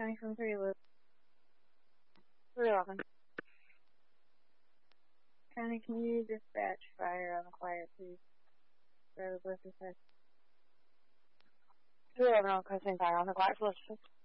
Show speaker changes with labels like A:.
A: County from 3 Loop. 311. County, can you dispatch fire on the quiet, please? Road Blizzard.
B: 311 requesting fire on the quiet, Felicity.